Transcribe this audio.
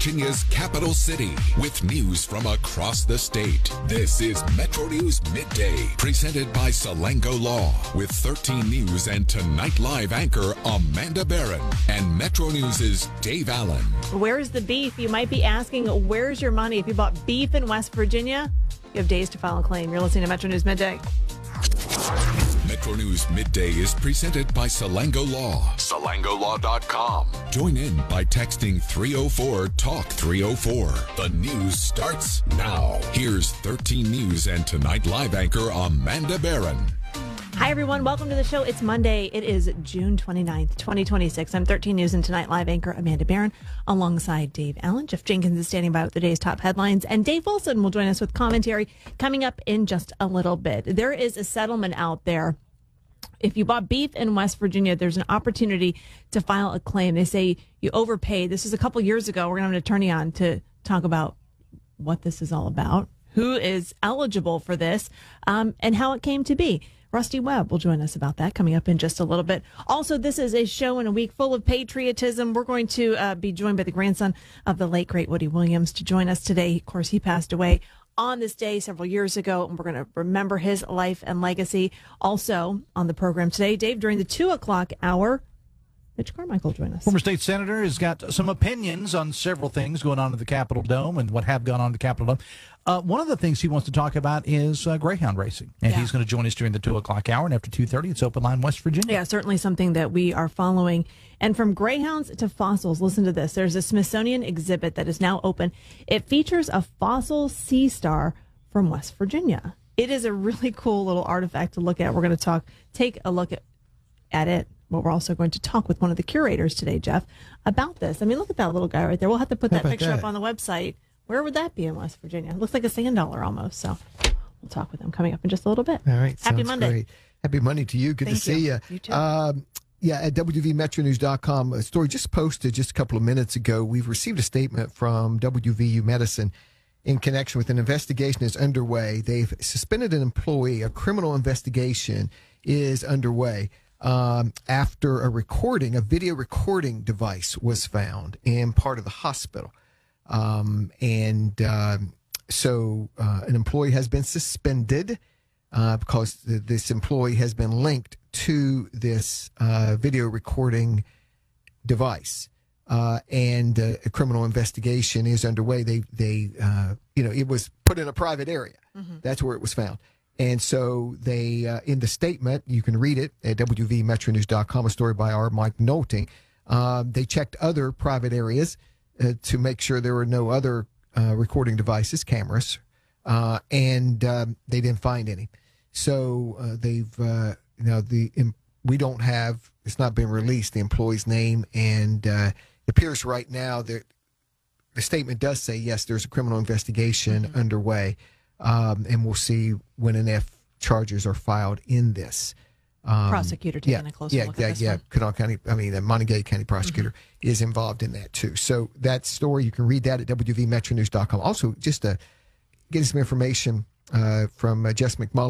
Virginia's capital city with news from across the state. This is Metro News Midday, presented by Salango Law, with 13 News and Tonight Live anchor Amanda Barron and Metro News' Dave Allen. Where's the beef? You might be asking, where's your money? If you bought beef in West Virginia, you have days to file a claim. You're listening to Metro News Midday. Metro News Midday is presented by Salango Law. SalangoLaw.com. Join in by texting 304-TALK-304. The news starts now. Here's 13 News and Tonight Live anchor Amanda Barron. Hi, everyone. Welcome to the show. It's Monday. It is June 29th, 2026. I'm 13 News and Tonight Live anchor Amanda Barron alongside Dave Allen. Jeff Jenkins is standing by with the day's top headlines, and Dave Wilson will join us with commentary coming up in just a little bit. There is a settlement out there. If you bought beef in West Virginia, there's an opportunity to file a claim. They say you overpaid. This is a couple years ago. We're going to have an attorney on to talk about what this is all about, who is eligible for this, and how it came to be. Rusty Webb will join us about that coming up in just a little bit. Also, this is a show in a week full of patriotism. We're going to be joined by the grandson of the late, great Woody Williams to join us today. Of course, he passed away on this day several years ago, and we're going to remember his life and legacy. Also on the program today, Dave, during the 2 o'clock hour, Mitch Carmichael will join us. Former state senator has got some opinions on several things going on at the Capitol Dome and what have gone on at the Capitol Dome. One of the things he wants to talk about is Greyhound racing, and he's going to join us during the 2 o'clock hour, and after 2:30, it's Open Line West Virginia. Yeah, certainly something that we are following. And from greyhounds to fossils, listen to this. There's a Smithsonian exhibit that is now open. It features a fossil sea star from West Virginia. It is a really cool little artifact to look at. We're going to take a look at it. But we're also going to talk with one of the curators today, Jeff, about this. I mean, look at that little guy right there. We'll have to put that picture up on the website. Where would that be in West Virginia? It looks like a sand dollar almost. So we'll talk with him coming up in just a little bit. All right. Happy Monday. Great. Happy Monday to you. Good to see you. You too. At WVMetroNews.com, a story just posted just a couple of minutes ago. We've received a statement from WVU Medicine in connection with an investigation is underway. They've suspended an employee. A criminal investigation is underway. After a video recording device was found in part of the hospital. So an employee has been suspended because this employee has been linked to this video recording device. And a criminal investigation is underway. It was put in a private area. Mm-hmm. That's where it was found. And so they, in the statement, you can read it at WVMetroNews.com, a story by our Mike Nolting. They checked other private areas to make sure there were no other recording devices, cameras, and they didn't find any. So we don't have, it's not been released, the employee's name, and it appears right now that the statement does say, yes, there's a criminal investigation underway. And we'll see when and if charges are filed in this. Prosecutor taking a closer look at this one. Kanawha County, the Montague County prosecutor is involved in that too. So that story, you can read that at WVMetroNews.com. Also, just getting some information from Jess McMullen.